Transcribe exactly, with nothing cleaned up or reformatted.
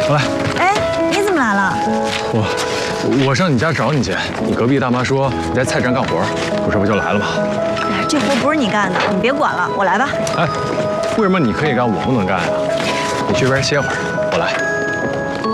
我来。 哎，你怎么来了？ 我我上你家找你去。你隔壁大妈说你在菜站干活，我这不就来了吗？ 哎，这活不是你干的，你别管了，我来吧。 哎，为什么你可以干，我不能干呀？你去边歇会儿，我来。